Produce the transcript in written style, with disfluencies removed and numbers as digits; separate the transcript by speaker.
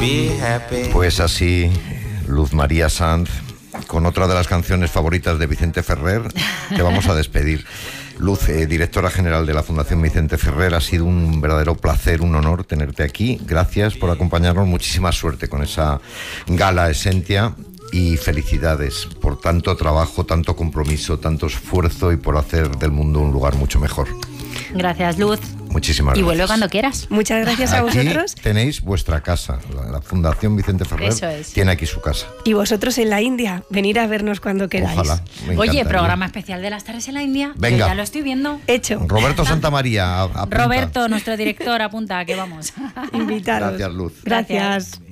Speaker 1: Pues así, Luz María Sanz, con otra de las canciones favoritas de Vicente Ferrer, te vamos a despedir. Luz, directora general de la Fundación Vicente Ferrer, ha sido un verdadero placer, un honor tenerte aquí. Gracias por acompañarnos, muchísima suerte con esa gala Esentia y felicidades por tanto trabajo, tanto compromiso, tanto esfuerzo y por hacer del mundo un lugar mucho mejor.
Speaker 2: Gracias, Luz.
Speaker 1: Muchísimas gracias.
Speaker 2: Y vuelve cuando quieras.
Speaker 3: Muchas gracias a vosotros.
Speaker 1: Aquí tenéis vuestra casa. La Fundación Vicente Ferrer tiene aquí su casa.
Speaker 3: Y vosotros en la India, venir a vernos cuando queráis.
Speaker 1: Ojalá.
Speaker 2: Oye, programa especial de las tardes en la India.
Speaker 1: Venga.
Speaker 2: Yo ya lo estoy viendo.
Speaker 3: Hecho.
Speaker 1: Roberto Santamaría, apunta.
Speaker 2: Roberto, nuestro director, apunta, que vamos.
Speaker 3: Invitados.
Speaker 1: Gracias, Luz.
Speaker 3: Gracias.